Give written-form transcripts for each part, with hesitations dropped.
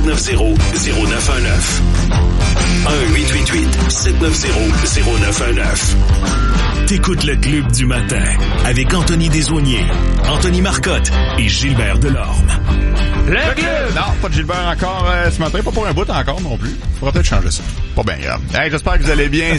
1-888-790-0919. 1-888-790-0919. T'écoutes le Club du matin avec Anthony Desaulniers, Anthony Marcotte et Gilbert Delorme. Le club! Non, pas de Gilbert encore ce matin, pas pour un bout encore non plus. Faudra peut-être changer ça. Pas bien grave. Hey, j'espère que vous allez bien.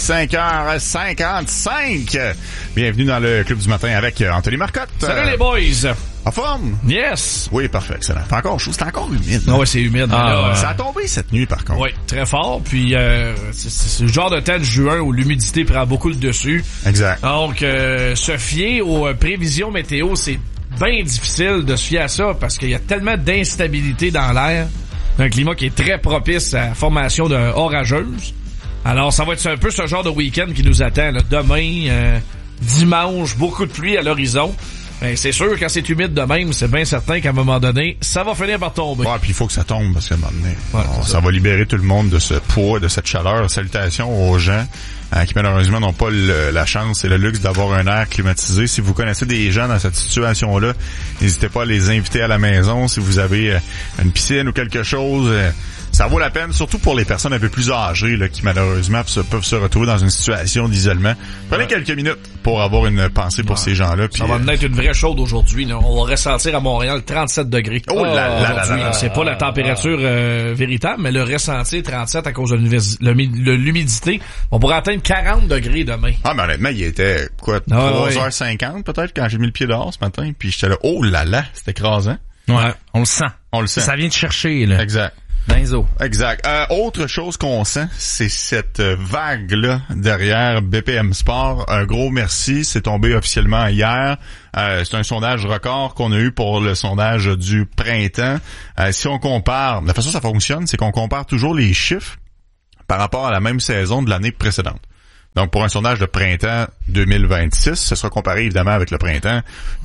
5h55. Bienvenue dans le Club du matin avec Anthony Marcotte. Salut les boys! En forme? Yes! Oui, parfait, excellent. Fait encore chaud, c'est encore humide. Ah ouais, c'est humide. Ça a tombé cette nuit, par contre. Oui, très fort. Puis c'est le genre de temps de juin où l'humidité prend beaucoup le dessus. Exact. Donc, se fier aux prévisions météo, c'est bien difficile de se fier à ça parce qu'il y a tellement d'instabilité dans l'air. Un climat qui est très propice à la formation orageuse. Alors, ça va être un peu ce genre de week-end qui nous attend. Là. Demain, dimanche, beaucoup de pluie à l'horizon. Ben, c'est sûr, quand c'est humide de même, c'est bien certain qu'à un moment donné, ça va finir par tomber. Ouais, puis il faut que ça tombe, parce qu'à un moment donné, ça va libérer tout le monde de ce poids, de cette chaleur. Salutations aux gens qui malheureusement n'ont pas la chance et le luxe d'avoir un air climatisé. Si vous connaissez des gens dans cette situation-là, n'hésitez pas à les inviter à la maison. Si vous avez une piscine ou quelque chose, ça vaut la peine, surtout pour les personnes un peu plus âgées là, qui malheureusement peuvent se retrouver dans une situation d'isolement. Prenez quelques minutes pour avoir une pensée pour ces gens-là. Ça va être une vraie chaude aujourd'hui. Là. On va ressentir à Montréal 37 degrés. Oh là là. C'est pas la température véritable, mais le ressenti 37 à cause de l'humidité. On pourrait atteindre 40 degrés demain. Ah, mais honnêtement, il était 3h50 peut-être quand j'ai mis le pied dehors ce matin. Puis j'étais là, oh là là, c'est écrasant. Ouais, on le sent. Ça vient de chercher, là. Exact. Benzo. Exact. Autre chose qu'on sent, c'est cette vague-là derrière BPM Sport. Un gros merci. C'est tombé officiellement hier. C'est un sondage record qu'on a eu pour le sondage du printemps. Si on compare, la façon dont ça fonctionne, c'est qu'on compare toujours les chiffres par rapport à la même saison de l'année précédente. Donc, pour un sondage de printemps 2026, ce sera comparé évidemment avec le printemps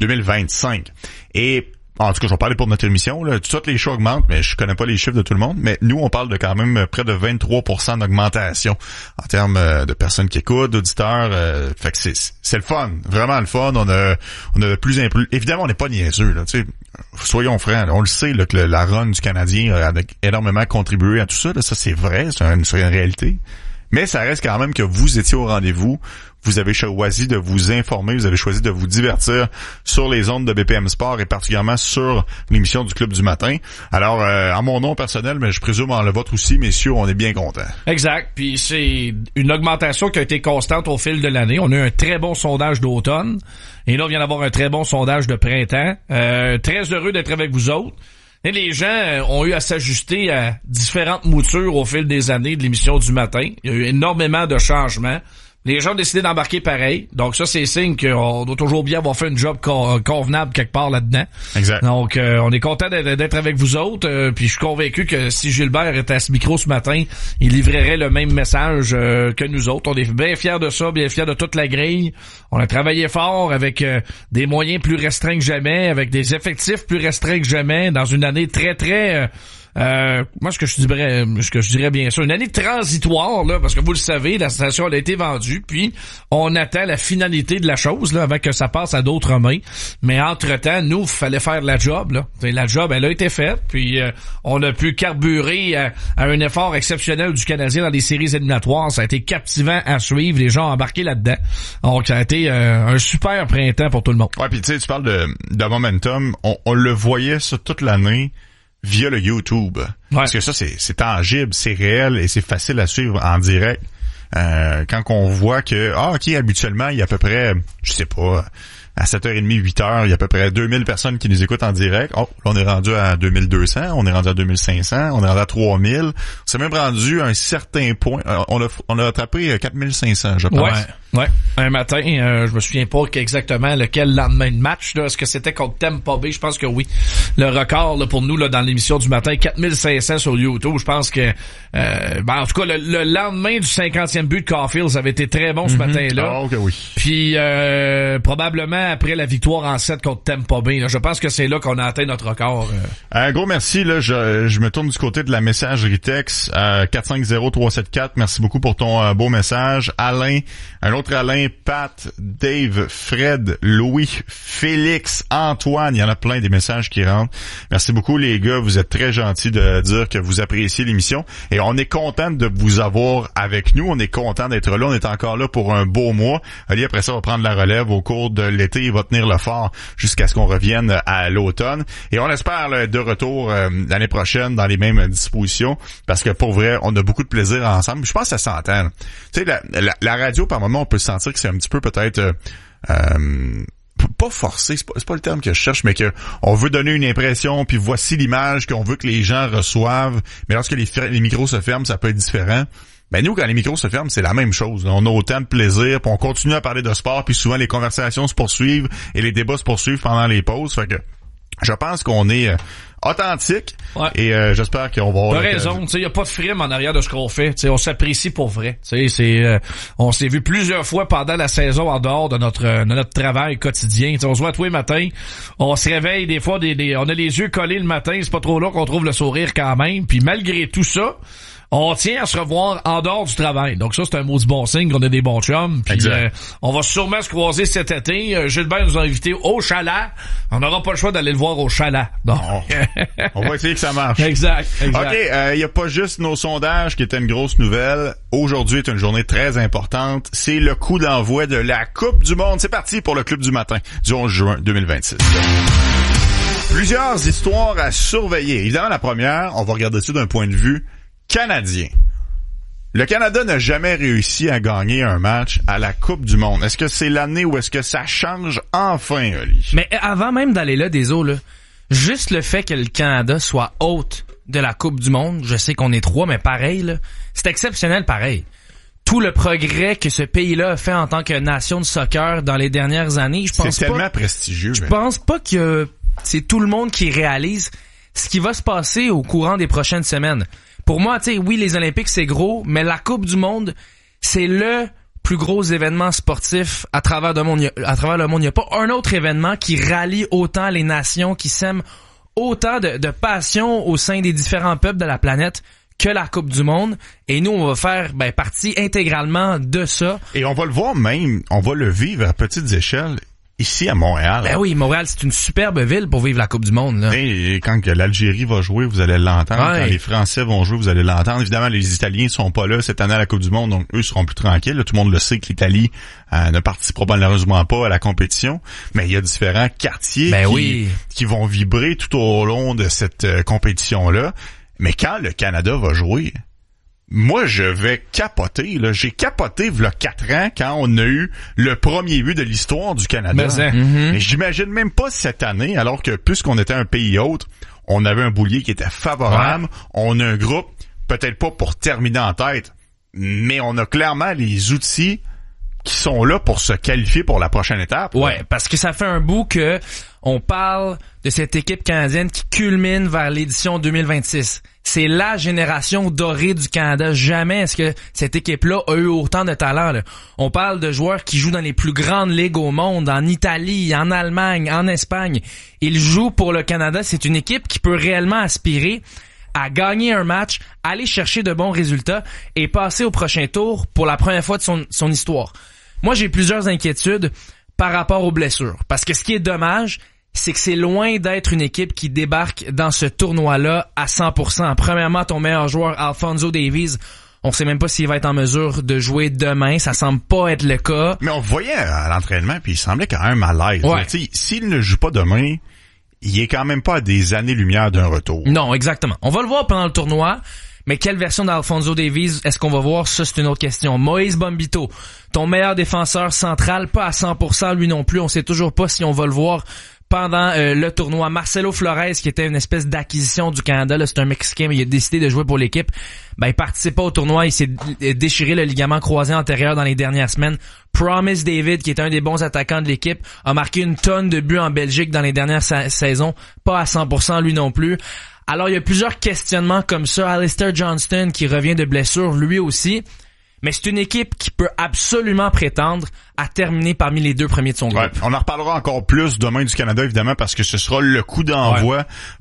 2025. Et en tout cas, je vais parler pour notre émission. Là. Toutes les choix augmentent, mais je connais pas les chiffres de tout le monde. Mais nous, on parle de quand même près de 23% d'augmentation en termes de personnes qui écoutent, d'auditeurs. Fait que c'est le fun, vraiment le fun. On a de plus en plus. Évidemment, on n'est pas niaiseux. Là, tu sais, soyons francs. On le sait là, que la run du Canadien a énormément contribué à tout ça. Là. Ça, c'est vrai, c'est une réalité. Mais ça reste quand même que vous étiez au rendez-vous. Vous avez choisi de vous informer, vous avez choisi de vous divertir sur les ondes de BPM Sport et particulièrement sur l'émission du Club du matin. Alors, en mon nom personnel, mais je présume en le vôtre aussi, messieurs, on est bien contents. Exact. Puis c'est une augmentation qui a été constante au fil de l'année. On a eu un très bon sondage d'automne. Et là, on vient d'avoir un très bon sondage de printemps. Très heureux d'être avec vous autres. Et les gens ont eu à s'ajuster à différentes moutures au fil des années de l'émission du matin. Il y a eu énormément de changements. Les gens ont décidé d'embarquer pareil. Donc ça, c'est signe qu'on doit toujours bien avoir fait un job convenable quelque part là-dedans. Exact. Donc on est content d'être avec vous autres. Puis je suis convaincu que si Gilbert était à ce micro ce matin, il livrerait le même message que nous autres. On est bien fiers de ça, bien fiers de toute la grille. On a travaillé fort avec des moyens plus restreints que jamais, avec des effectifs plus restreints que jamais, dans une année très, très... moi, ce que je dirais bien sûr, une année transitoire, là, parce que vous le savez, la station elle a été vendue, puis on attend la finalité de la chose, là, avant que ça passe à d'autres mains. Mais entre-temps, nous, fallait faire la job, là. La job, elle a été faite, puis on a pu carburer à un effort exceptionnel du Canadien dans les séries éliminatoires. Ça a été captivant à suivre, les gens ont embarqué là-dedans. Donc, ça a été un super printemps pour tout le monde. Ouais, puis tu sais, tu parles de momentum, on le voyait sur toute l'année via le YouTube. Ouais. Parce que ça, c'est tangible, c'est réel et c'est facile à suivre en direct. Quand on voit que, OK, habituellement, il y a à peu près, je sais pas, à 7h30, 8h, il y a à peu près 2000 personnes qui nous écoutent en direct. Oh, là, on est rendu à 2200, on est rendu à 2500, on est rendu à 3000. On s'est même rendu à un certain point. On a attrapé 4500, je pense. Ouais. Un matin, je me souviens pas exactement lequel lendemain de match, là. Est-ce que c'était contre Tampa Bay? Je pense que oui. Le record, là, pour nous, là, dans l'émission du matin, 4500 sur YouTube. Je pense que, en tout cas, le lendemain du 50e but de Caulfield, ça avait été très bon ce matin-là. Ah, ok, oui. Puis, probablement après la victoire en 7 contre Tampa Bay, là, je pense que c'est là qu'on a atteint notre record. Un gros merci, là. Je me tourne du côté de la messagerie texte, 450-374. Merci beaucoup pour ton beau message. Alain, un autre Alain, Pat, Dave, Fred, Louis, Félix, Antoine. Il y en a plein des messages qui rentrent. Merci beaucoup les gars. Vous êtes très gentils de dire que vous appréciez l'émission. Et on est content de vous avoir avec nous. On est content d'être là. On est encore là pour un beau mois. Ali, après ça, va prendre la relève au cours de l'été. Il va tenir le fort jusqu'à ce qu'on revienne à l'automne. Et on espère là, de retour l'année prochaine dans les mêmes dispositions. Parce que pour vrai, on a beaucoup de plaisir ensemble. Je pense que ça s'entend. Tu sais, la radio, par moment, on peut sentir que c'est un petit peu peut-être pas forcé, c'est pas le terme que je cherche, mais que on veut donner une impression, puis voici l'image qu'on veut que les gens reçoivent. Mais lorsque les micros se ferment, ça peut être différent. Ben nous, quand les micros se ferment, c'est la même chose. On a autant de plaisir, puis on continue à parler de sport, puis souvent les conversations se poursuivent et les débats se poursuivent pendant les pauses. Fait que je pense qu'on est authentique et j'espère qu'on va avoir t'as raison, tu sais, y a pas de frime en arrière de ce qu'on fait, tu sais, on s'apprécie pour vrai. Tu sais, on s'est vu plusieurs fois pendant la saison en dehors de notre travail quotidien. Tu sais, on se voit tous les matins, on se réveille des fois on a les yeux collés le matin, c'est pas trop là qu'on trouve le sourire quand même, puis malgré tout ça, on tient à se revoir en dehors du travail. Donc ça, c'est un maudit bon signe qu'on a des bons chums. Puis on va sûrement se croiser cet été. Gilbert nous a invités au chalet. On n'aura pas le choix d'aller le voir au chalet. Donc on va essayer que ça marche. Exact. OK, y a pas juste nos sondages qui étaient une grosse nouvelle. Aujourd'hui est une journée très importante. C'est le coup d'envoi de la Coupe du Monde. C'est parti pour le Club du matin du 11 juin 2026. Plusieurs histoires à surveiller. Évidemment, la première, on va regarder ça d'un point de vue canadien. Le Canada n'a jamais réussi à gagner un match à la Coupe du Monde. Est-ce que c'est l'année où est-ce que ça change enfin, Oli? Mais avant même d'aller là, juste le fait que le Canada soit hôte de la Coupe du Monde, je sais qu'on est 3, mais pareil, là, c'est exceptionnel pareil. Tout le progrès que ce pays-là a fait en tant que nation de soccer dans les dernières années, je pense pas... C'est tellement prestigieux. Je pense pas que c'est tout le monde qui réalise ce qui va se passer au courant des prochaines semaines. Pour moi, tu sais, oui, les Olympiques, c'est gros, mais la Coupe du Monde, c'est le plus gros événement sportif à travers le monde. Il n'y a pas un autre événement qui rallie autant les nations, qui sème autant de passion au sein des différents peuples de la planète que la Coupe du Monde. Et nous, on va faire partie intégralement de ça. Et on va le voir même, on va le vivre à petites échelles. Ici à Montréal. Ben oui, Montréal, c'est une superbe ville pour vivre la Coupe du Monde, là. Et quand l'Algérie va jouer, vous allez l'entendre. Ouais. Quand les Français vont jouer, vous allez l'entendre. Évidemment, les Italiens sont pas là cette année à la Coupe du Monde, donc eux seront plus tranquilles. Là, tout le monde le sait que l'Italie ne participera malheureusement pas à la compétition. Mais il y a différents quartiers qui vont vibrer tout au long de cette compétition-là. Mais quand le Canada va jouer... Moi, je vais capoter. Là. J'ai capoté v'là 4 ans quand on a eu le premier but de l'histoire du Canada. Mais j'imagine même pas cette année, alors que puisqu'on était un pays hôte, on avait un boulier qui était favorable. Ouais. On a un groupe, peut-être pas pour terminer en tête, mais on a clairement les outils qui sont là pour se qualifier pour la prochaine étape. Ouais, parce que ça fait un bout que on parle de cette équipe canadienne qui culmine vers l'édition 2026. C'est la génération dorée du Canada. Jamais est-ce que cette équipe-là a eu autant de talent, là. On parle de joueurs qui jouent dans les plus grandes ligues au monde, en Italie, en Allemagne, en Espagne. Ils jouent pour le Canada. C'est une équipe qui peut réellement aspirer à gagner un match, aller chercher de bons résultats et passer au prochain tour pour la première fois de son histoire. Moi, j'ai plusieurs inquiétudes par rapport aux blessures. Parce que ce qui est dommage, c'est que c'est loin d'être une équipe qui débarque dans ce tournoi-là à 100%. Premièrement, ton meilleur joueur, Alphonso Davies, on sait même pas s'il va être en mesure de jouer demain. Ça semble pas être le cas. Mais on voyait à l'entraînement, puis il semblait quand même à l'aise. Ouais. S'il ne joue pas demain, il est quand même pas à des années-lumière d'un retour. Non, exactement. On va le voir pendant le tournoi. Mais quelle version d'Alphonso Davies est-ce qu'on va voir? Ça, c'est une autre question. Moïse Bombito, ton meilleur défenseur central, pas à 100% lui non plus. On sait toujours pas si on va le voir pendant le tournoi. Marcelo Flores, qui était une espèce d'acquisition du Canada, là, c'est un Mexicain, mais il a décidé de jouer pour l'équipe. Il participe pas au tournoi, il s'est déchiré le ligament croisé antérieur dans les dernières semaines. Promise David, qui est un des bons attaquants de l'équipe, a marqué une tonne de buts en Belgique dans les dernières saisons, pas à 100% lui non plus. Alors, il y a plusieurs questionnements comme ça. Alistair Johnston, qui revient de blessure, lui aussi. Mais c'est une équipe qui peut absolument prétendre à terminer parmi les 2 premiers de son groupe. Ouais, on en reparlera encore plus demain du Canada, évidemment, parce que ce sera le coup d'envoi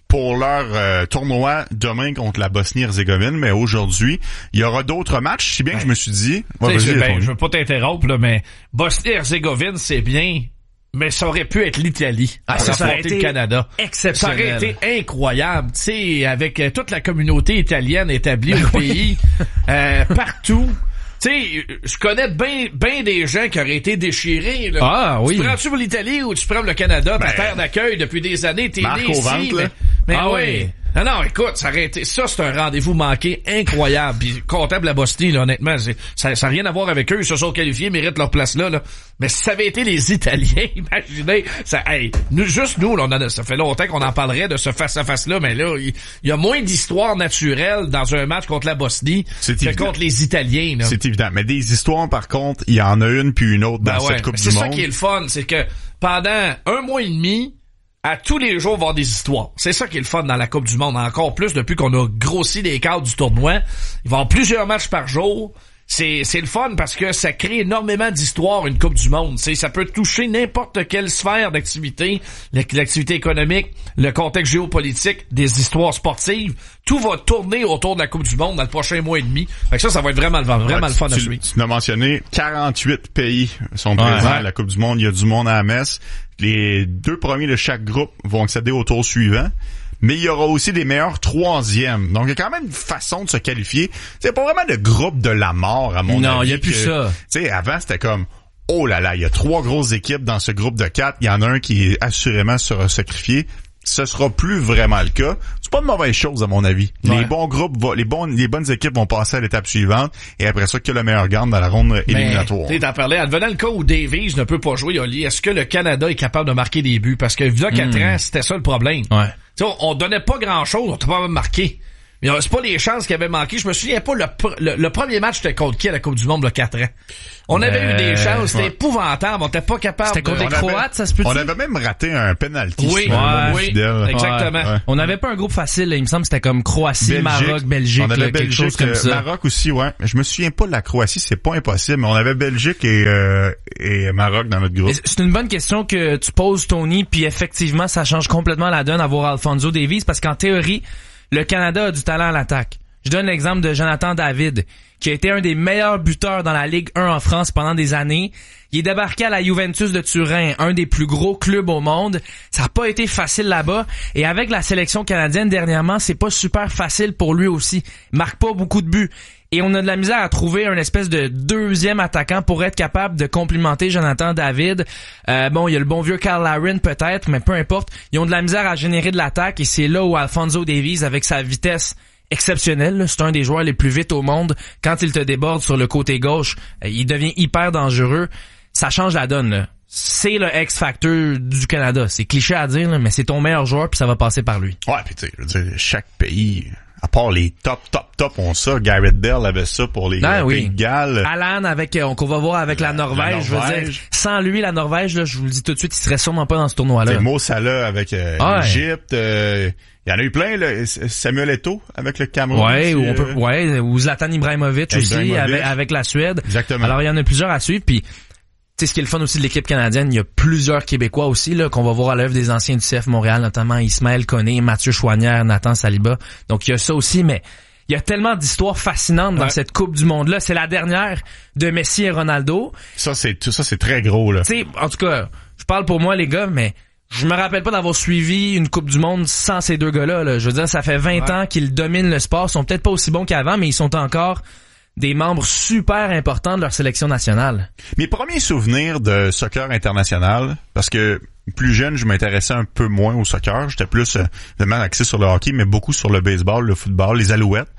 pour leur tournoi demain contre la Bosnie-Herzégovine, mais aujourd'hui, il y aura d'autres matchs, si bien que je me suis dit... je veux pas t'interrompre, là, mais Bosnie-Herzégovine, c'est bien, mais ça aurait pu être l'Italie. Ça aurait été le Canada. Exceptionnel. Ça aurait été incroyable, tu sais, avec toute la communauté italienne établie au pays, partout. Tu sais, je connais ben des gens qui auraient été déchirés, là. Ah, oui. Tu prends-tu pour l'Italie ou tu prends le Canada, ta terre d'accueil depuis des années, t'es né ici, mais oui. Non, écoute, ça c'est un rendez-vous manqué incroyable. Puis comptable la Bosnie, là, honnêtement, ça n'a rien à voir avec eux, ils se sont qualifiés, méritent leur place là. Mais si ça avait été les Italiens, imaginez, ça fait longtemps qu'on en parlerait de ce face-à-face-là, mais là, il y a moins d'histoire naturelle dans un match contre la Bosnie que contre les Italiens, là. C'est évident. Mais des histoires, par contre, il y en a une puis une autre dans cette Coupe du Monde. C'est ça qui est le fun, c'est que pendant un mois et demi, à tous les jours, il va y avoir des histoires. C'est ça qui est le fun dans la Coupe du Monde. Encore plus depuis qu'on a grossi les cadres du tournoi. Il va y avoir plusieurs matchs par jour. C'est le fun parce que ça crée énormément d'histoires, une Coupe du Monde. Ça peut toucher n'importe quelle sphère d'activité, l'activité économique, le contexte géopolitique, des histoires sportives. Tout va tourner autour de la Coupe du Monde dans le prochain mois et demi. Fait que ça va être vraiment le fun à suivre. Tu l'as mentionné, 48 pays sont présents à la Coupe du Monde. Il y a du monde à la messe. Les 2 premiers de chaque groupe vont accéder au tour suivant. Mais il y aura aussi des meilleurs troisièmes. Donc, il y a quand même une façon de se qualifier. C'est pas vraiment le groupe de la mort, à mon avis. Non, il y a plus ça. Tu sais, avant, c'était comme, oh là là, il y a 3 grosses équipes dans ce groupe de 4. Il y en a un qui est assurément sera sacrifié. Ce sera plus vraiment le cas. C'est pas une mauvaise chose, à mon avis. Ouais. Les bons groupes, les bonnes équipes vont passer à l'étape suivante, et après ça, que le meilleur gagne dans la ronde éliminatoire. T'en parlais, advenant le cas où Davies ne peut pas jouer, Oli, est-ce que le Canada est capable de marquer des buts? Parce que, il y a 4 ans, c'était ça le problème. Ouais. T'sais, on donnait pas grand-chose, on t'a pas marqué. Mais c'est pas les chances qui avaient manqué. Je me souviens pas, le premier match, c'était contre qui à la Coupe du Monde, il y a 4 ans? On avait eu des chances, c'était épouvantable, on était pas capable. C'était contre les Croates, ça se peut-tu? On avait même raté un penalty. Oui, exactement. Ouais. On n'avait pas un groupe facile, là, il me semble que c'était comme Croatie, Belgique, Maroc, Belgique, on avait quelque chose comme ça. Maroc aussi, ouais. Je me souviens pas de la Croatie, c'est pas impossible, mais on avait Belgique et Maroc dans notre groupe. C'est une bonne question que tu poses, Tony, puis effectivement, ça change complètement la donne à voir Alphonso Davies, parce qu'en théorie, le Canada a du talent à l'attaque. Je donne l'exemple de Jonathan David, qui a été un des meilleurs buteurs dans la Ligue 1 en France pendant des années. Il est débarqué à la Juventus de Turin, un des plus gros clubs au monde. Ça n'a pas été facile là-bas. Et avec la sélection canadienne dernièrement, c'est pas super facile pour lui aussi. Il marque pas beaucoup de buts. Et on a de la misère à trouver un espèce de deuxième attaquant pour être capable de complimenter Jonathan David. Il y a le bon vieux Kyle Larin peut-être, mais peu importe. Ils ont de la misère à générer de l'attaque et c'est là où Alphonso Davies, avec sa vitesse exceptionnelle, c'est un des joueurs les plus vite au monde. Quand il te déborde sur le côté gauche, il devient hyper dangereux. Ça change la donne, là. C'est le X-Factor du Canada. C'est cliché à dire, là, mais c'est ton meilleur joueur puis ça va passer par lui. Ouais, puis tu sais, je veux dire, chaque pays, à part les top ont ça. Garrett Bell avait ça pour les Pays de Galles. Alan qu'on va voir avec la Norvège. Je veux dire, sans lui, la Norvège, là, je vous le dis tout de suite, il serait sûrement pas dans ce tournoi-là. C'est Mo Salah avec l'Égypte. Il y en a eu plein, là. Samuel Eto'o avec le Cameroun. Ou Zlatan Ibrahimovic aussi avec la Suède. Exactement. Alors il y en a plusieurs à suivre, puis tu sais, ce qui est le fun aussi de l'équipe canadienne, il y a plusieurs Québécois aussi, là, qu'on va voir à l'œuvre des anciens du CF Montréal, notamment Ismaël Koné, Mathieu Chouanière, Nathan Saliba. Donc, il y a ça aussi, mais il y a tellement d'histoires fascinantes dans cette Coupe du Monde-là. C'est la dernière de Messi et Ronaldo. Ça, c'est très gros, là. Tu sais, en tout cas, je parle pour moi, les gars, mais je me rappelle pas d'avoir suivi une Coupe du Monde sans ces deux gars-là, là. Je veux dire, ça fait 20 ans qu'ils dominent le sport. Ils sont peut-être pas aussi bons qu'avant, mais ils sont encore des membres super importants de leur sélection nationale. Mes premiers souvenirs de soccer international, parce que plus jeune, je m'intéressais un peu moins au soccer. J'étais plus vraiment axé sur le hockey, mais beaucoup sur le baseball, le football, les Alouettes.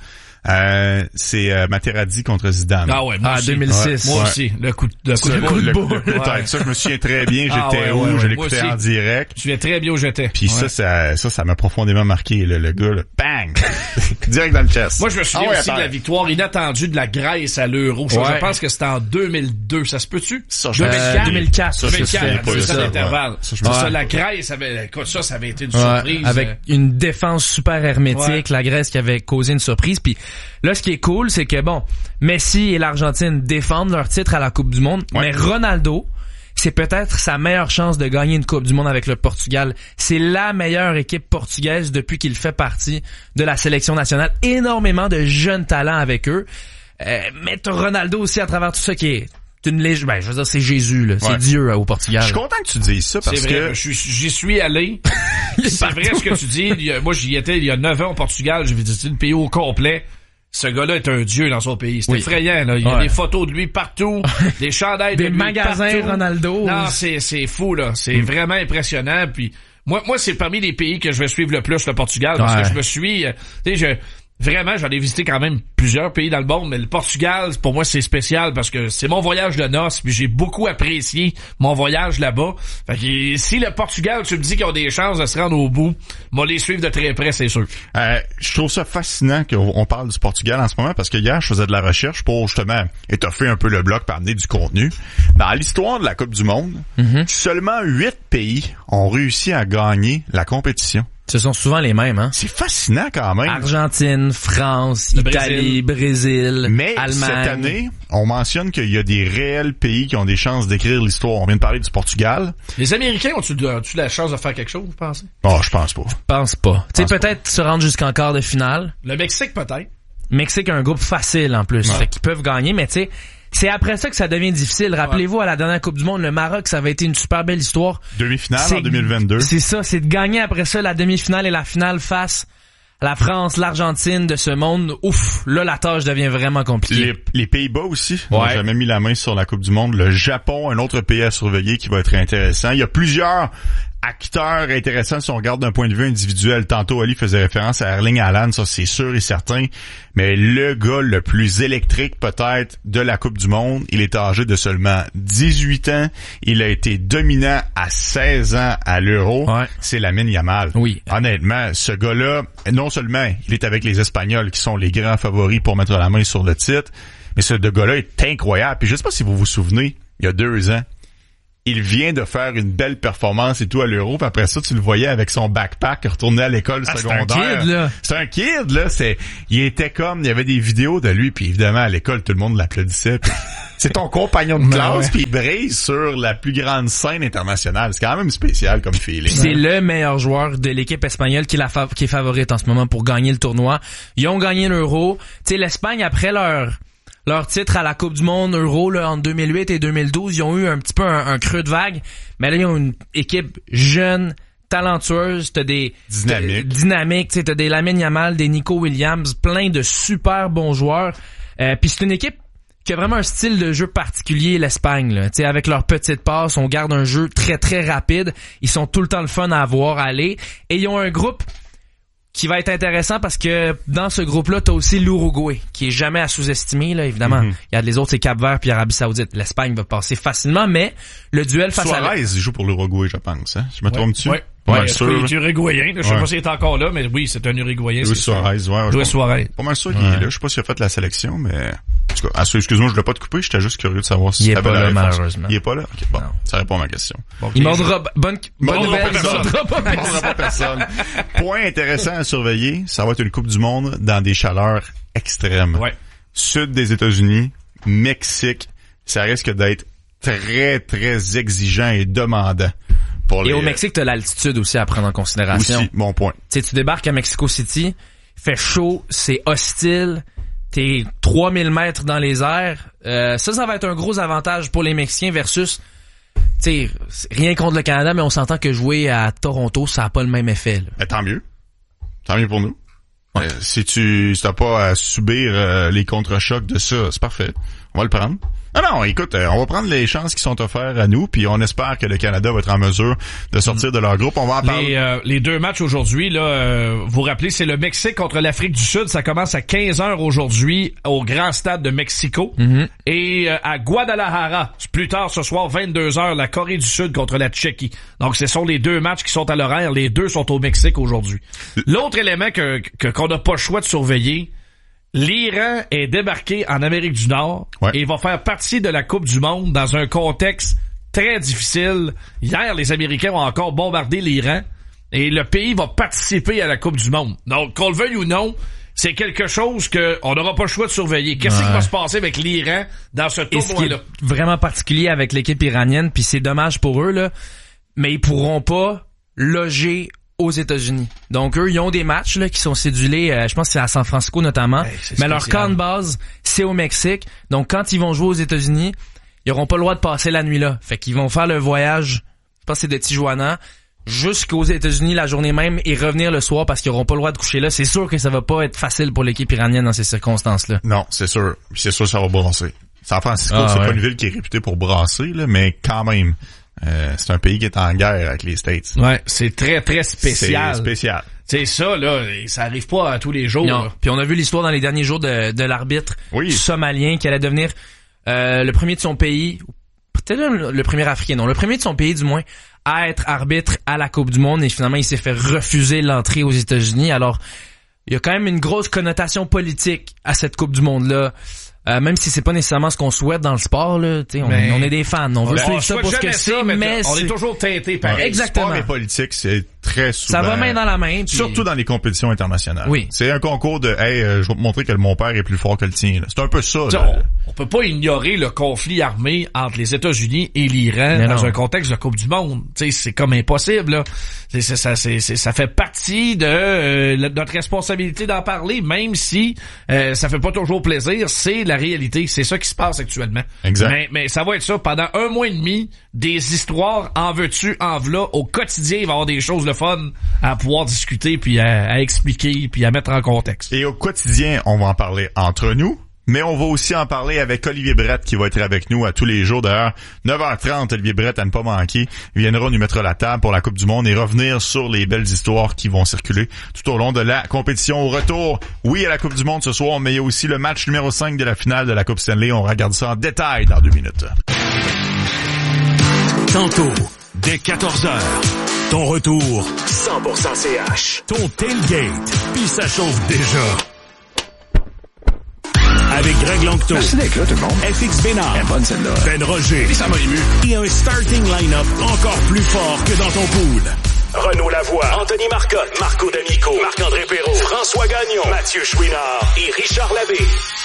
C'est Materazzi contre Zidane. Ah ouais, moi aussi. 2006. Moi aussi. Le coup de boule. Ça, je me souviens très bien. J'étais je l'écoutais en direct. Je viens très bien où j'étais. Puis ça m'a profondément marqué. Le gars, là, bang! Direct dans le chest. Moi, je me souviens aussi de la victoire inattendue de la Grèce à l'Euro. Je pense que c'était en 2002. Ça se peut-tu? 2004. 2004. C'est l'intervalle. La Grèce avait été une surprise. Avec une défense super hermétique. La Grèce qui avait causé une surprise. Puis là, ce qui est cool, c'est que Messi et l'Argentine défendent leur titre à la Coupe du Monde, mais Ronaldo, c'est peut-être sa meilleure chance de gagner une Coupe du Monde avec le Portugal. C'est la meilleure équipe portugaise depuis qu'il fait partie de la sélection nationale. Énormément de jeunes talents avec eux. Mais t'as Ronaldo aussi à travers tout ça qui est une légende. Ben, je veux dire, c'est Jésus, là. C'est Dieu au Portugal. Je suis content que tu dises ça parce que... J'y suis allé. C'est vrai ce que tu dis. Moi, j'y étais il y a 9 ans au Portugal. J'ai visité le pays au complet. Ce gars-là est un dieu dans son pays. C'est effrayant, là. Il y a des photos de lui partout, des chandails de lui magasins partout. Ronaldo. Non, c'est fou, là. C'est vraiment impressionnant. Puis moi, c'est parmi les pays que je vais suivre le plus, le Portugal, parce que je me suis, tu sais, vraiment, j'en ai visité quand même plusieurs pays dans le monde, mais le Portugal, pour moi, c'est spécial parce que c'est mon voyage de noces, puis j'ai beaucoup apprécié mon voyage là-bas. Fait que si le Portugal, tu me dis qu'ils ont des chances de se rendre au bout, moi les suivre de très près, c'est sûr. Je trouve ça fascinant qu'on parle du Portugal en ce moment parce que hier, je faisais de la recherche pour justement étoffer un peu le bloc, pour amener du contenu. Dans l'histoire de la Coupe du Monde, seulement 8 pays ont réussi à gagner la compétition. Ce sont souvent les mêmes, hein? C'est fascinant quand même. Argentine, France, Italie, Brésil, mais Allemagne. Cette année, on mentionne qu'il y a des réels pays qui ont des chances d'écrire l'histoire. On vient de parler du Portugal. Les Américains ont-tu la chance de faire quelque chose, vous pensez? Oh, je pense pas. Pense pas. Tu sais, peut-être se rendre jusqu'en quart de finale. Le Mexique, peut-être. Mexique a un groupe facile, en plus. Fait qu'ils peuvent gagner, mais tu sais, c'est après ça que ça devient difficile. Rappelez-vous, à la dernière Coupe du Monde, le Maroc, ça avait été une super belle histoire. Demi-finale en 2022. C'est ça, c'est de gagner après ça la demi-finale et la finale face à la France, l'Argentine de ce monde. Ouf, là, la tâche devient vraiment compliquée. Les Pays-Bas aussi n'ont jamais mis la main sur la Coupe du Monde. Le Japon, un autre pays à surveiller qui va être intéressant. Il y a plusieurs acteurs intéressants si on regarde d'un point de vue individuel. Tantôt, Ali faisait référence à Erling Haaland, ça c'est sûr et certain. Mais le gars le plus électrique peut-être de la Coupe du Monde, il est âgé de seulement 18 ans. Il a été dominant à 16 ans à l'Euro. C'est Lamine Yamal. Oui. Honnêtement, ce gars-là, non seulement il est avec les Espagnols qui sont les grands favoris pour mettre la main sur le titre, mais ce gars-là est incroyable. Puis je sais pas si vous vous souvenez, il y a 2 ans, il vient de faire une belle performance et tout à l'Euro, puis après ça, tu le voyais avec son backpack retourné à l'école secondaire. C'est un kid, là. Il était comme, il y avait des vidéos de lui, puis évidemment, à l'école, tout le monde l'applaudissait. C'est ton compagnon de classe, puis il brille sur la plus grande scène internationale. C'est quand même spécial comme feeling. C'est le meilleur joueur de l'équipe espagnole qui est favorite en ce moment pour gagner le tournoi. Ils ont gagné l'Euro. Tu sais, l'Espagne, après leur titre à la Coupe du Monde Euro là, en 2008 et 2012, ils ont eu un petit peu un creux de vague, mais là ils ont une équipe jeune, talentueuse, t'as des dynamique, t'as des Lamine Yamal, des Nico Williams, plein de super bons joueurs. Puis c'est une équipe qui a vraiment un style de jeu particulier, l'Espagne là. Tu sais, avec leur petite passe, on garde un jeu très très rapide, ils sont tout le temps le fun à voir aller et ils ont un groupe qui va être intéressant parce que dans ce groupe-là, t'as aussi l'Uruguay, qui est jamais à sous-estimer, là, évidemment. Il y a les autres, c'est Cap-Vert puis Arabie Saoudite. L'Espagne va passer facilement, mais le duel face à Suarez, il joue pour l'Uruguay, je pense, hein. Je me trompe-tu? Ouais, il est uruguayen. Je sais pas s'il est encore là, mais oui, c'est un Uruguayen. Louis Suarez, Louis Suarez. Pas mal sûr qu'il est là. Je sais pas s'il a fait la sélection, mais... En tout cas, excuse-moi, je l'ai pas te couper, j'étais juste curieux de savoir si il est pas là, malheureusement. Il est pas là? Ok, bon. Non. Ça répond à ma question. Bon, il mordra bonne nouvelle, il mordra pas personne. Point intéressant à surveiller, ça va être une Coupe du Monde dans des chaleurs extrêmes. Ouais. Sud des États-Unis, Mexique, ça risque d'être très, très exigeant et demandant. Et au Mexique, t'as l'altitude aussi à prendre en considération. Aussi, bon point. Tu sais, tu débarques à Mexico City, fait chaud, c'est hostile, t'es 3000 mètres dans les airs. Ça va être un gros avantage pour les Mexicains versus, tu sais, rien contre le Canada, mais on s'entend que jouer à Toronto, ça a pas le même effet. Là. Tant mieux. Tant mieux pour nous. Ouais. Si t'as pas à subir les contre-chocs de ça, c'est parfait. On va le prendre. Non, écoute, on va prendre les chances qui sont offertes à nous, puis on espère que le Canada va être en mesure de sortir de leur groupe. On va en parler. Les 2 matchs aujourd'hui, là, vous vous rappelez, c'est le Mexique contre l'Afrique du Sud. Ça commence à 15h aujourd'hui au Grand Stade de Mexico. Et à Guadalajara, plus tard ce soir, 22h, la Corée du Sud contre la Tchéquie. Donc, ce sont les 2 matchs qui sont à l'horaire. Les 2 sont au Mexique aujourd'hui. L'autre élément qu'on n'a pas le choix de surveiller, l'Iran est débarqué en Amérique du Nord et va faire partie de la Coupe du Monde dans un contexte très difficile. Hier, les Américains ont encore bombardé l'Iran et le pays va participer à la Coupe du Monde. Donc, qu'on le veuille ou non, c'est quelque chose que on n'aura pas le choix de surveiller. Qu'est-ce qui va se passer avec l'Iran dans ce tournoi-là? Et ce qui est vraiment particulier avec l'équipe iranienne, puis c'est dommage pour eux, là, mais ils pourront pas loger aux États-Unis. Donc eux, ils ont des matchs là qui sont cédulés, je pense que c'est à San Francisco notamment, mais leur camp de base, c'est au Mexique. Donc quand ils vont jouer aux États-Unis, ils auront pas le droit de passer la nuit là. Fait qu'ils vont faire le voyage, je pense que c'est de Tijuana jusqu'aux États-Unis la journée même et revenir le soir parce qu'ils auront pas le droit de coucher là. C'est sûr que ça va pas être facile pour l'équipe iranienne dans ces circonstances-là. Non, c'est sûr. C'est sûr que ça va brasser. San Francisco, c'est pas une ville qui est réputée pour brasser, là, mais quand même. C'est un pays qui est en guerre avec les States. Ouais, c'est très, très spécial. C'est spécial. C'est ça, là, ça arrive pas à tous les jours. Non. Puis on a vu l'histoire dans les derniers jours de l'arbitre somalien qui allait devenir le premier de son pays, peut-être le premier africain, non, le premier de son pays du moins, à être arbitre à la Coupe du Monde et finalement il s'est fait refuser l'entrée aux États-Unis. Alors, il y a quand même une grosse connotation politique à cette Coupe du Monde-là. Même si c'est pas nécessairement ce qu'on souhaite dans le sport, là, on est des fans, on veut suivre ça pour ce que c'est, mais on est toujours teinté par exactement. Sport et politique, c'est très souvent. Ça va main dans la main. Puis... Surtout dans les compétitions internationales. Oui. C'est un concours de, je vais te montrer que mon père est plus fort que le tien. Là. C'est un peu ça. On peut pas ignorer le conflit armé entre les États-Unis et l'Iran dans un contexte de Coupe du Monde. T'sais, c'est comme impossible. Là. Ça fait partie de notre responsabilité d'en parler, même si ça fait pas toujours plaisir. C'est la réalité. C'est ça qui se passe actuellement. Exact. Mais ça va être ça. Pendant 1 mois et demi, des histoires en veux-tu, en v'là. Au quotidien, il va y avoir des choses le fun à pouvoir discuter, puis à expliquer, puis à mettre en contexte. Et au quotidien, on va en parler entre nous. Mais on va aussi en parler avec Olivier Brett qui va être avec nous à tous les jours. D'ailleurs, 9h30, Olivier Brett à ne pas manquer. Il viendra nous mettre la table pour la Coupe du Monde et revenir sur les belles histoires qui vont circuler tout au long de la compétition. Au retour, oui, à la Coupe du Monde ce soir, mais il y a aussi le match numéro 5 de la finale de la Coupe Stanley. On regarde ça en détail dans 2 minutes. Tantôt, dès 14h, ton retour 100% CH. Ton tailgate, puis ça chauffe déjà. Avec Greg Langto, merci d'être là, tout le monde. FX Bénard, bonne celle-là. Ben Roger, et ça m'a ému. Et un starting line-up encore plus fort que dans ton pool. Renaud Lavoie, Anthony Marcotte, Marco D'Amico, Marc-André Perrault, François Gagnon, Mathieu Chouinard et Richard Labbé.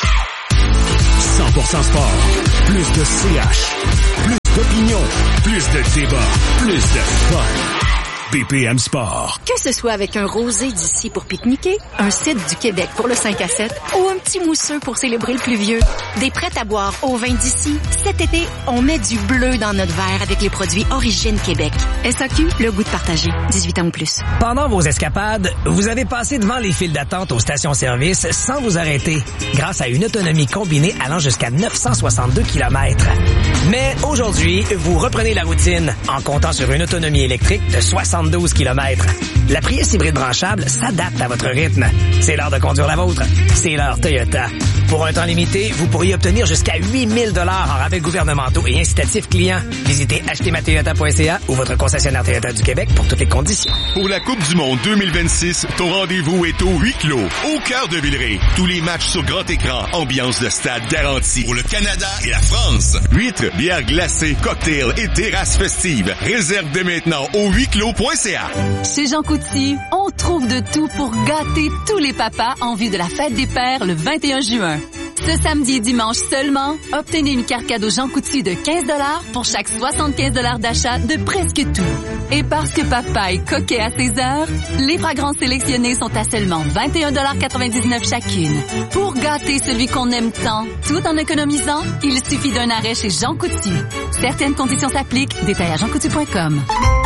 100% sport, plus de CH, plus d'opinion, plus de débat, plus de fun. BPM Sport. Que ce soit avec un rosé d'ici pour pique-niquer, un cidre du Québec pour le 5 à 7 ou un petit mousseux pour célébrer le pluvieux, des prêts à boire au vin d'ici, cet été, on met du bleu dans notre verre avec les produits Origine Québec. SAQ, le goût de partager. 18 ans ou plus. Pendant vos escapades, vous avez passé devant les files d'attente aux stations-service sans vous arrêter, grâce à une autonomie combinée allant jusqu'à 962 km. Mais aujourd'hui, vous reprenez la routine en comptant sur une autonomie électrique de 72 km. La Prius hybride branchable s'adapte à votre rythme. C'est l'heure de conduire la vôtre. C'est l'heure Toyota. Pour un temps limité, vous pourriez obtenir jusqu'à 8 000 $ en rabais gouvernementaux et incitatifs clients. Visitez achetezmatoyota.ca ou votre concessionnaire Toyota du Québec pour toutes les conditions. Pour la Coupe du Monde 2026, ton rendez-vous est au huis clos, au cœur de Villeray. Tous les matchs sur grand écran, ambiance de stade garantie. Pour le Canada et la France, 8 bières glacées, cocktails et terrasses festives. Réserve dès maintenant au huisclos.ca. Chez Jean Coutu, on trouve de tout pour gâter tous les papas en vue de la fête des pères le 21 juin. Ce samedi et dimanche seulement, obtenez une carte cadeau Jean Coutu de 15 $ pour chaque 75 $ d'achat de presque tout. Et parce que papa est coquet à ses heures, les fragrances sélectionnées sont à seulement 21,99 $ chacune. Pour gâter celui qu'on aime tant, tout en économisant, il suffit d'un arrêt chez Jean Coutu. Certaines conditions s'appliquent. Détail à jeancoutu.com.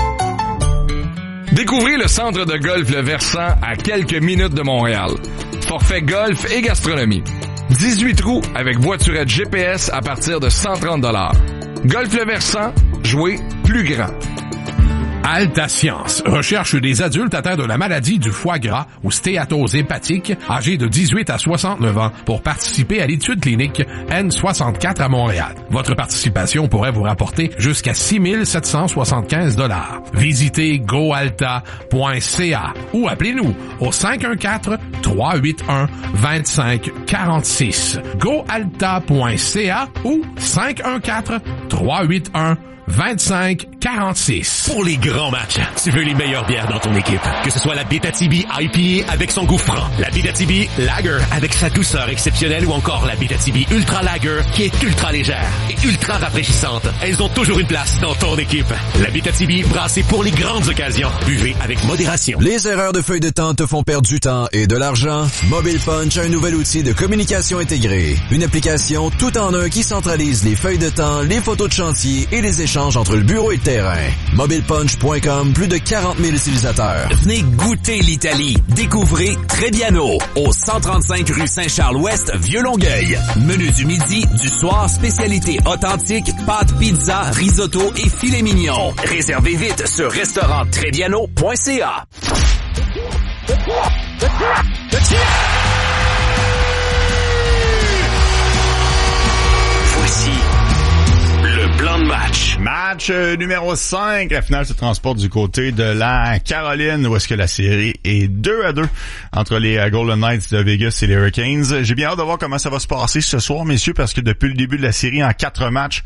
Découvrez le centre de golf Le Versant à quelques minutes de Montréal. Forfait golf et gastronomie. 18 trous avec voiturette GPS à partir de 130 $. Golf Le Versant, jouez plus grand. Alta Science recherche des adultes atteints de la maladie du foie gras ou stéatose hépatique âgés de 18 à 69 ans pour participer à l'étude clinique N64 à Montréal. Votre participation pourrait vous rapporter jusqu'à 6 775 $. Visitez goalta.ca ou appelez-nous au 514-381-2546. goalta.ca ou 514 381-2546. Pour les grands matchs, tu veux les meilleures bières dans ton équipe. Que ce soit la Bétatibi IPA avec son goût franc, la Bétatibi Lager avec sa douceur exceptionnelle ou encore la Bétatibi Ultra Lager qui est ultra légère et ultra rafraîchissante. Elles ont toujours une place dans ton équipe. La Bétatibi brassée pour les grandes occasions. Buvez avec modération. Les erreurs de feuille de temps te font perdre du temps et de l'argent? Mobile Punch a un nouvel outil de communication intégrée. Une application tout en un qui centralise les feuilles de temps, les photos de chantier et les échanges entre le bureau et le terrain. MobilePunch.com, plus de 40 000 utilisateurs. Venez goûter l'Italie. Découvrez Trebbiano, au 135 rue Saint-Charles-Ouest, Vieux-Longueuil. Menu du midi, du soir, spécialité authentique, pâtes, pizza, risotto et filet mignon. Réservez vite sur restauranttrebbiano.ca. Voici le plan de match. Match numéro 5. La finale se transporte du côté de la Caroline, où est-ce que la série est 2-2 entre les Golden Knights de Vegas et les Hurricanes. J'ai bien hâte de voir comment ça va se passer ce soir, messieurs, parce que depuis le début de la série, en 4 matchs,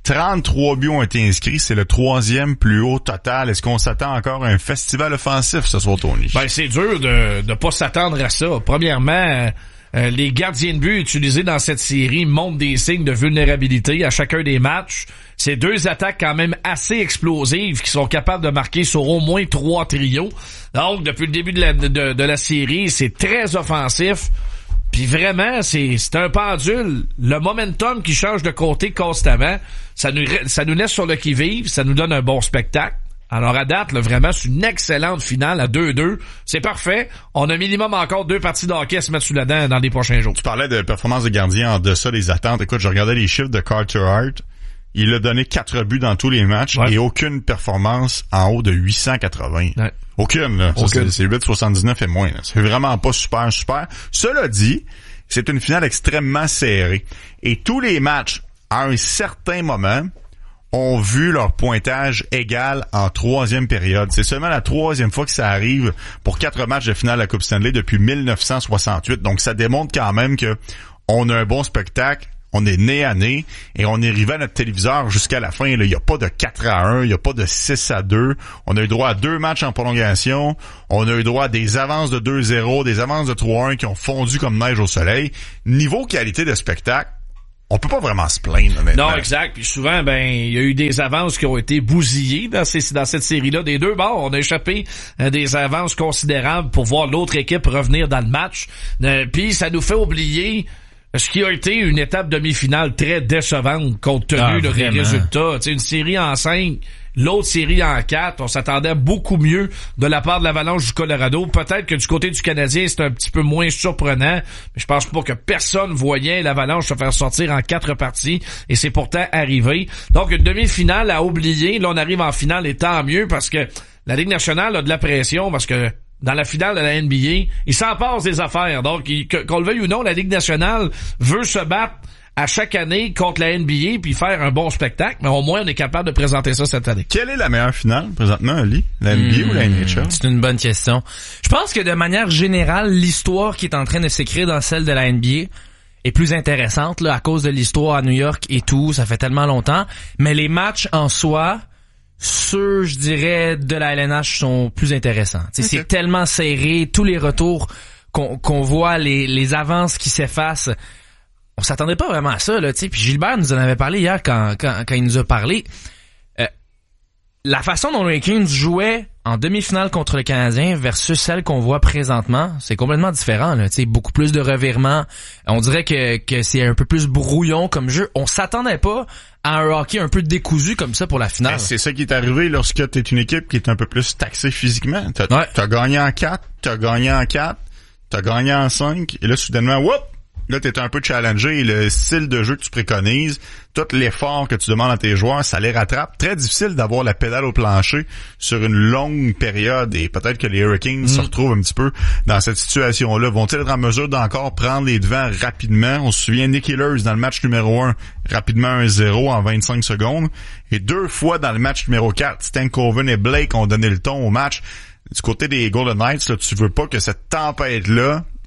33 buts ont été inscrits. C'est le 3e plus haut total. Est-ce qu'on s'attend encore à un festival offensif ce soir, Tony? Ben, c'est dur de pas s'attendre à ça. Premièrement, les gardiens de but utilisés dans cette série montrent des signes de vulnérabilité à chacun des matchs. C'est 2 attaques quand même assez explosives qui sont capables de marquer sur au moins 3 trios. Donc, depuis le début de la série, c'est très offensif. Puis vraiment, c'est un pendule. Le momentum qui change de côté constamment, ça nous laisse sur le qui-vive, ça nous donne un bon spectacle. Alors à date, là, vraiment, c'est une excellente finale à 2-2. C'est parfait. On a minimum encore 2 parties de hockey à se mettre sous la dent dans les prochains jours. Tu parlais de performance de gardien en deçà des attentes. Écoute, je regardais les chiffres de Carter Hart. Il a donné 4 buts dans tous les matchs et aucune performance en haut de 880. Ouais. Aucune, là. Aucune. C'est 8,79 et moins, là. C'est vraiment pas super. Cela dit, c'est une finale extrêmement serrée. Et tous les matchs, à un certain moment, ont vu leur pointage égal en 3e période. C'est seulement la 3e fois que ça arrive pour 4 matchs de finale de la Coupe Stanley depuis 1968. Donc, ça démontre quand même que on a un bon spectacle. On est nez à nez et on est arrivé à notre téléviseur jusqu'à la fin. Il n'y a pas de 4-1, il n'y a pas de 6-2. On a eu droit à 2 matchs en prolongation. On a eu droit à des avances de 2-0, des avances de 3-1 qui ont fondu comme neige au soleil. Niveau qualité de spectacle, on peut pas vraiment se plaindre, honnêtement. Non, exact. Puis souvent, il y a eu des avances qui ont été bousillées dans cette série-là. Des deux bords, on a échappé des avances considérables pour voir l'autre équipe revenir dans le match. Puis ça nous fait oublier ce qui a été une étape demi-finale très décevante compte tenu des résultats. T'sais, une série en 5, l'autre série en 4. On s'attendait à beaucoup mieux de la part de l'Avalanche du Colorado. Peut-être que du côté du Canadien, c'est un petit peu moins surprenant. Mais je pense pas que personne voyait l'Avalanche se faire sortir en 4 parties. Et c'est pourtant arrivé. Donc, une demi-finale à oublier. Là, on arrive en finale et tant mieux parce que la Ligue nationale a de la pression parce que dans la finale de la NBA, il s'en passe des affaires. Donc, qu'on le veuille ou non, la Ligue nationale veut se battre à chaque année contre la NBA puis faire un bon spectacle, mais au moins on est capable de présenter ça cette année. Quelle est la meilleure finale présentement, Ali? La NBA ou la NHL? C'est une bonne question. Je pense que de manière générale, l'histoire qui est en train de s'écrire dans celle de la NBA est plus intéressante là, à cause de l'histoire à New York et tout. Ça fait tellement longtemps. Mais les matchs en soi, ceux, je dirais, de la LNH sont plus intéressants. Okay. C'est tellement serré, tous les retours qu'on voit, les avances qui s'effacent. On s'attendait pas vraiment à ça, là, tu sais. Puis Gilbert nous en avait parlé hier quand il nous a parlé. La façon dont les Kings jouaient en demi-finale contre le Canadien versus celle qu'on voit présentement, c'est complètement différent, là, tu sais. Beaucoup plus de revirements. On dirait que c'est un peu plus brouillon comme jeu. On s'attendait pas à un hockey un peu décousu comme ça pour la finale. C'est ça qui est arrivé lorsque t'es une équipe qui est un peu plus taxée physiquement. T'as gagné en 4, t'as gagné en 4, t'as gagné en 5, et là, soudainement, whoop! Là, t'es un peu challengé et le style de jeu que tu préconises, tout l'effort que tu demandes à tes joueurs, ça les rattrape. Très difficile d'avoir la pédale au plancher sur une longue période et peut-être que les Hurricanes se retrouvent un petit peu dans cette situation-là. Vont-ils être en mesure d'encore prendre les devants rapidement? On se souvient Nick Ehlers dans le match numéro 1, rapidement 1-0 en 25 secondes. Et 2 fois dans le match numéro 4, Stankoven et Blake ont donné le ton au match. Du côté des Golden Knights, là, tu veux pas que cette tempête-là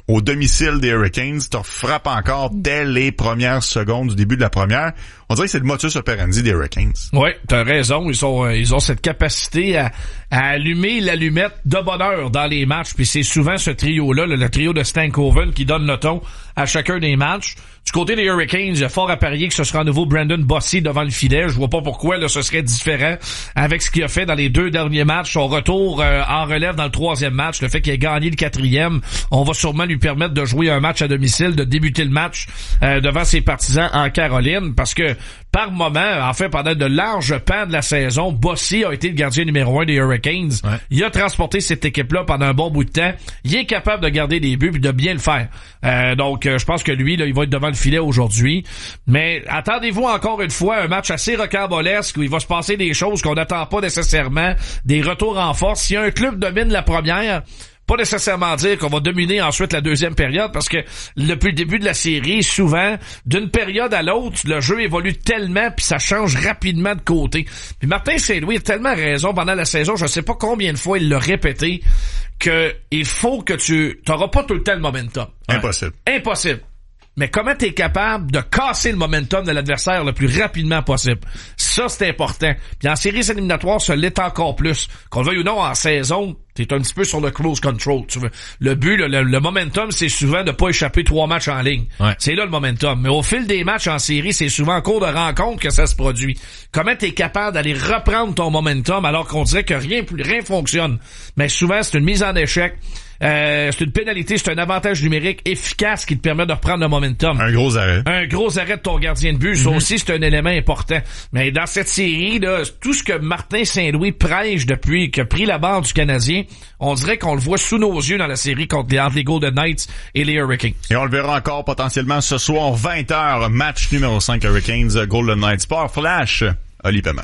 au domicile des Hurricanes, te frappes encore dès les premières secondes du début de la première. On dirait que c'est le modus operandi des Hurricanes. Oui, t'as raison. Ils ont cette capacité à allumer l'allumette de bonheur dans les matchs. Puis c'est souvent ce trio-là, le trio de Stankoven, qui donne le ton à chacun des matchs. Du côté des Hurricanes, il y a fort à parier que ce sera à nouveau Brandon Bossy devant le filet. Je vois pas pourquoi là ce serait différent avec ce qu'il a fait dans les 2 derniers matchs. Son retour en relève dans le 3e match, le fait qu'il ait gagné le 4e, on va sûrement lui permettre de jouer un match à domicile, de débuter le match devant ses partisans en Caroline, parce que par moment, en fait pendant de larges pans de la saison, Bossy a été le gardien numéro 1 des Hurricanes. Ouais. Il a transporté cette équipe-là pendant un bon bout de temps. Il est capable de garder des buts et de bien le faire. Donc je pense que lui, là, il va être devant le filet aujourd'hui. Mais attendez-vous encore une fois un match assez rocambolesque où il va se passer des choses qu'on n'attend pas nécessairement, des retours en force. Si un club domine la première, pas nécessairement dire qu'on va dominer ensuite la deuxième période, parce que depuis le début de la série, souvent, d'une période à l'autre, le jeu évolue tellement puis ça change rapidement de côté. Puis Martin Saint-Louis a tellement raison pendant la saison, je sais pas combien de fois il l'a répété, que il faut que t'auras pas tout le temps le momentum. Impossible. Impossible. Mais comment t'es capable de casser le momentum de l'adversaire le plus rapidement possible? Ça, c'est important. Puis en séries éliminatoires, ça l'est encore plus. Qu'on le veuille ou non, en saison, t'es un petit peu sur le close control. Tu veux. Le but, le momentum, c'est souvent de pas échapper 3 matchs en ligne. Ouais. C'est là le momentum. Mais au fil des matchs en série, c'est souvent en cours de rencontre que ça se produit. Comment t'es capable d'aller reprendre ton momentum alors qu'on dirait que rien fonctionne? Mais souvent, c'est une mise en échec. C'est une pénalité, c'est un avantage numérique efficace qui te permet de reprendre le momentum. Un gros arrêt. Un gros arrêt de ton gardien de but. Ça aussi, c'est un élément important. Mais dans cette série, là, tout ce que Martin Saint-Louis prêche depuis qu'il a pris la barre du Canadien, on dirait qu'on le voit sous nos yeux dans la série contre les Golden Knights et les Hurricanes. Et on le verra encore potentiellement ce soir, 20h, match numéro 5 Hurricanes, Golden Knights. Sport Flash, Oli Paiement.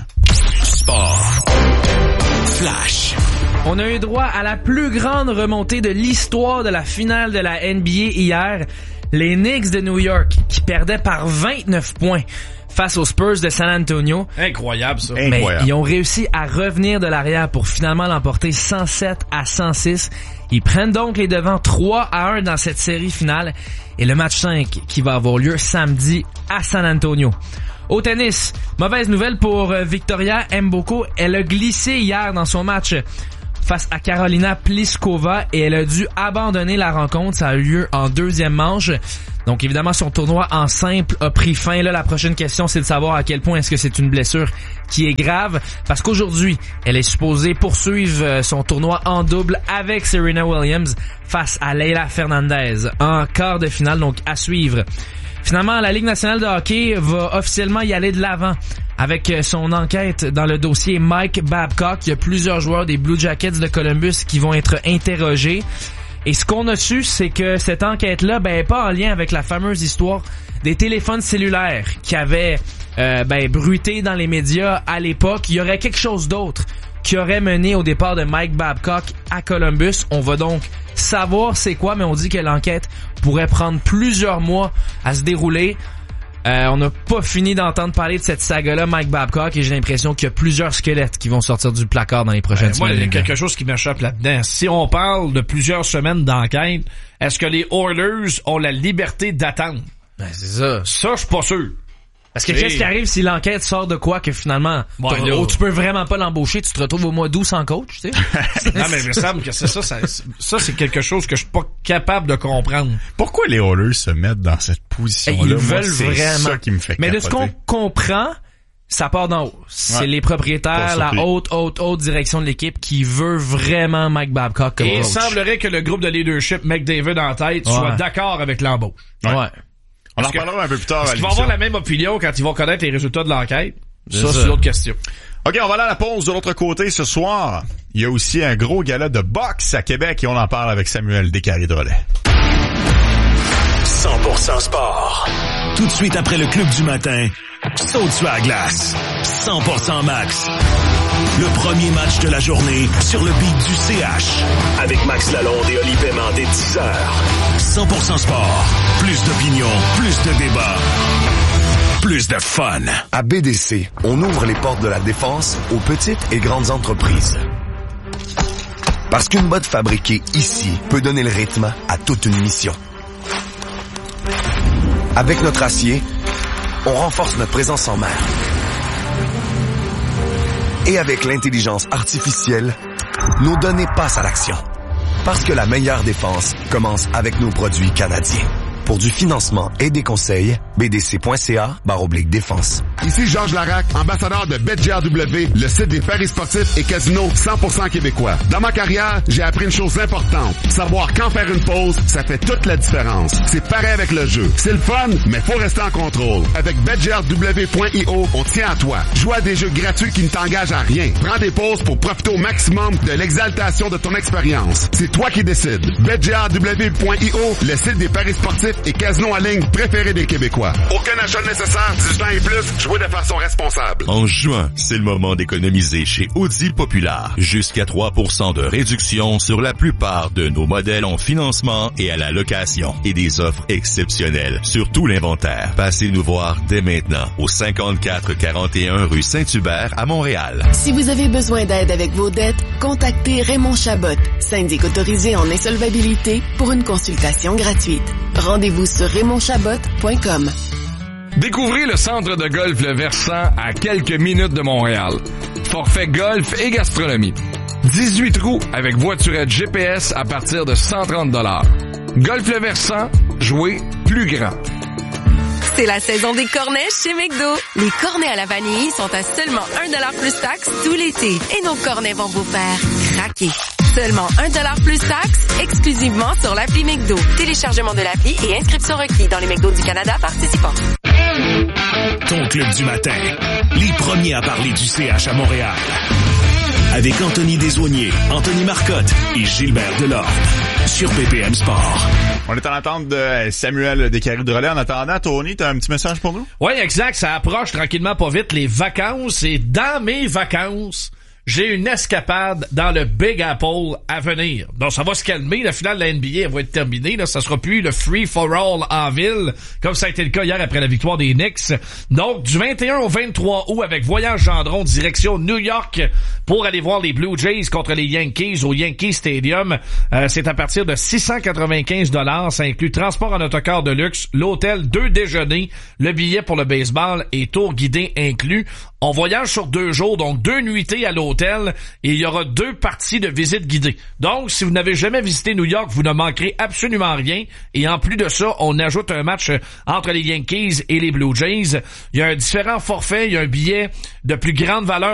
Sport Flash. On a eu droit à la plus grande remontée de l'histoire de la finale de la NBA hier. Les Knicks de New York qui perdaient par 29 points face aux Spurs de San Antonio. Incroyable ça. Mais ils ont réussi à revenir de l'arrière pour finalement l'emporter 107-106. Ils prennent donc les devants 3-1 dans cette série finale et le match 5 qui va avoir lieu samedi à San Antonio. Au tennis, mauvaise nouvelle pour Victoria Mboko. Elle a glissé hier dans son match face à Karolina Pliskova et elle a dû abandonner la rencontre. Ça a eu lieu en 2e manche. Donc évidemment, son tournoi en simple a pris fin. Là, la prochaine question, c'est de savoir à quel point est-ce que c'est une blessure qui est grave. Parce qu'aujourd'hui, elle est supposée poursuivre son tournoi en double avec Serena Williams face à Leylah Fernandez en quart de finale. Donc à suivre. Finalement, la Ligue nationale de hockey va officiellement y aller de l'avant avec son enquête dans le dossier Mike Babcock. Il y a plusieurs joueurs des Blue Jackets de Columbus qui vont être interrogés. Et ce qu'on a su, c'est que cette enquête-là, est pas en lien avec la fameuse histoire des téléphones cellulaires qui avaient bruité dans les médias à l'époque. Il y aurait quelque chose d'autre qui aurait mené au départ de Mike Babcock à Columbus. On va donc savoir c'est quoi, mais on dit que l'enquête pourrait prendre plusieurs mois à se dérouler. On n'a pas fini d'entendre parler de cette saga-là, Mike Babcock, et j'ai l'impression qu'il y a plusieurs squelettes qui vont sortir du placard dans les prochaines semaines. Moi, il y a quelque chose qui m'échappe là-dedans. Si on parle de plusieurs semaines d'enquête, est-ce que les Oilers ont la liberté d'attendre? C'est ça. Ça, je suis pas sûr. Parce que qu'est-ce qui arrive si l'enquête sort de quoi que finalement tu peux vraiment pas l'embaucher, tu te retrouves au mois d'août sans coach, tu sais? Non, mais il me semble que c'est ça c'est quelque chose que je suis pas capable de comprendre. Pourquoi les Oilers se mettent dans cette position-là? Ils veulent vraiment. C'est ça qui me fait capoter. Mais de ce qu'on comprend, ça part d'en haut. C'est les propriétaires, la haute direction de l'équipe qui veut vraiment Mike Babcock comme coach. Et il semblerait que le groupe de leadership, McDavid en tête, soit d'accord avec l'embauche. Ouais. On en reparlera un peu plus tard. Est-ce qu'ils vont avoir la même opinion quand ils vont connaître les résultats de l'enquête? Ça, c'est l'autre question. OK, on va aller à la pause. De l'autre côté, ce soir, il y a aussi un gros gala de boxe à Québec et on en parle avec Samuel Descaries-Drolet. 100% sport. Tout de suite après le club du matin, saute sur la glace. 100% max. Le premier match de la journée sur le beat du CH. Avec Max Lalonde et Oli Paiement dès 10h. 100% sport. Plus d'opinion, plus de débat, plus de fun. À BDC, on ouvre les portes de la défense aux petites et grandes entreprises. Parce qu'une botte fabriquée ici peut donner le rythme à toute une mission. Avec notre acier, on renforce notre présence en mer. Et avec l'intelligence artificielle, nos données passent à l'action. Parce que la meilleure défense commence avec nos produits canadiens. Pour du financement et des conseils, bdc.ca/défense. Ici Georges Larac, ambassadeur de BetGRW, le site des paris sportifs et casinos 100% québécois. Dans ma carrière, j'ai appris une chose importante. Savoir quand faire une pause, ça fait toute la différence. C'est pareil avec le jeu. C'est le fun, mais faut rester en contrôle. Avec BetGRW.io, on tient à toi. Joue à des jeux gratuits qui ne t'engagent à rien. Prends des pauses pour profiter au maximum de l'exaltation de ton expérience. C'est toi qui décides. BetGRW.io, le site des paris sportifs et casinos en ligne préférés des Québécois. Aucun achat nécessaire, 18 ans et plus, jouez de façon responsable. En juin, c'est le moment d'économiser chez Audi Populaire. Jusqu'à 3% de réduction sur la plupart de nos modèles en financement et à la location. Et des offres exceptionnelles sur tout l'inventaire. Passez nous voir dès maintenant au 5441 rue Saint-Hubert à Montréal. Si vous avez besoin d'aide avec vos dettes, contactez Raymond Chabot, syndic autorisé en insolvabilité, pour une consultation gratuite. Rendez-vous sur RaymondChabot.com. Découvrez le centre de golf Le Versant à quelques minutes de Montréal. Forfait golf et gastronomie. 18 trous avec voiturette GPS à partir de 130 $. Golf Le Versant, jouez plus grand. C'est la saison des cornets chez McDo. Les cornets à la vanille sont à seulement 1$ plus taxe tout l'été. Et nos cornets vont vous faire craquer. Seulement 1$ plus taxe, exclusivement sur l'appli McDo. Téléchargement de l'appli et inscription requis dans les McDo du Canada participants. Ton club du matin. Les premiers à parler du CH à Montréal. Avec Anthony Desaulniers, Anthony Marcotte et Gilbert Delorme. Sur BPM Sport. On est en attente de Samuel Descaries-Drolet. En attendant, Tony, t'as un petit message pour nous? Oui, exact. Ça approche tranquillement pas vite les vacances. Et dans mes vacances, j'ai une escapade dans le Big Apple à venir. Donc, ça va se calmer. La finale de la NBA, elle va être terminée. Là, ça sera plus le free-for-all en ville, comme ça a été le cas hier après la victoire des Knicks. Donc, du 21 au 23 août, avec Voyage Gendron, direction New York, pour aller voir les Blue Jays contre les Yankees au Yankee Stadium. C'est à partir de 695 $. Ça inclut transport en autocar de luxe, l'hôtel, 2 déjeuners, le billet pour le baseball et tour guidé inclus. On voyage sur 2 jours, donc 2 nuitées à l'hôtel, et il y aura 2 parties de visite guidée. Donc, si vous n'avez jamais visité New York, vous ne manquerez absolument rien. Et en plus de ça, on ajoute un match entre les Yankees et les Blue Jays. Il y a un différent forfait, il y a un billet de plus grande valeur